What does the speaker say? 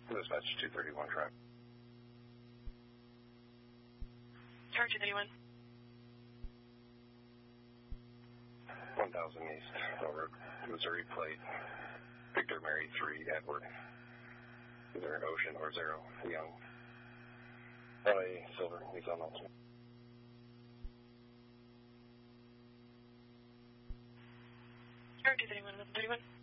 Dispatch 231 track. Tower 231. 1000 East, over Missouri plate. Victor Mary 3, Edward. Is there an Ocean or 0, Young? LA Silver, he's on ultimate. Tower 231, 1131.